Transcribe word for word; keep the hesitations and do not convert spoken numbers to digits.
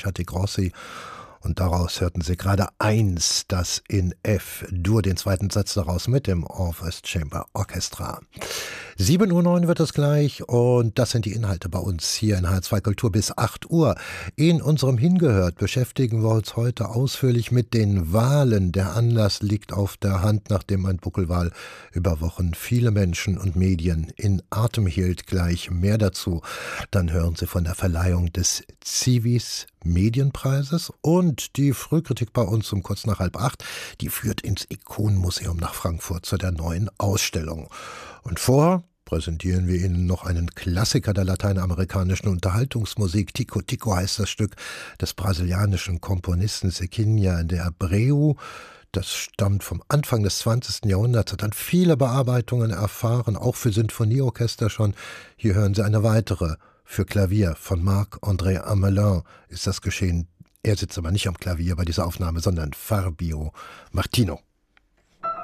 Lasciati Grossi. Und daraus hörten Sie gerade eins, das in F-Dur, den zweiten Satz daraus mit dem Orpheus Chamber Orchestra. sieben Uhr neun wird es gleich und das sind die Inhalte bei uns hier in H zwei Kultur bis acht Uhr. In unserem Hingehört beschäftigen wir uns heute ausführlich mit den Wahlen. Der Anlass liegt auf der Hand, nachdem ein Buckelwal über Wochen viele Menschen und Medien in Atem hielt. Gleich mehr dazu. Dann hören Sie von der Verleihung des Civis Medienpreises und die Frühkritik bei uns um kurz nach halb acht, die führt ins Ikonenmuseum nach Frankfurt zu der neuen Ausstellung. Und vorher präsentieren wir Ihnen noch einen Klassiker der lateinamerikanischen Unterhaltungsmusik. Tico Tico heißt das Stück des brasilianischen Komponisten Zequinha de Abreu. Das stammt vom Anfang des zwanzigsten Jahrhunderts, hat dann viele Bearbeitungen erfahren, auch für Sinfonieorchester schon. Hier hören Sie eine weitere. Für Klavier von Marc-André Amelin ist das geschehen. Er sitzt aber nicht am Klavier bei dieser Aufnahme, sondern Fabio Martino.